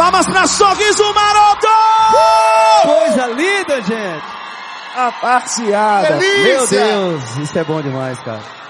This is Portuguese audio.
Palmas pra Sorriso Maroto! Coisa linda, gente! A passeada. Meu Deus, isso é bom demais, cara.